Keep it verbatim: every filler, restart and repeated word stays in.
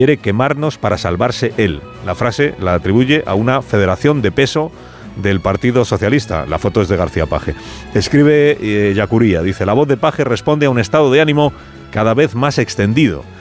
quiere quemarnos para salvarse él. La frase la atribuye a una federación de peso del Partido Socialista. La foto es de García Paje. Escribe eh, Yacuría, dice: la voz de Paje responde a un estado de ánimo cada vez más extendido.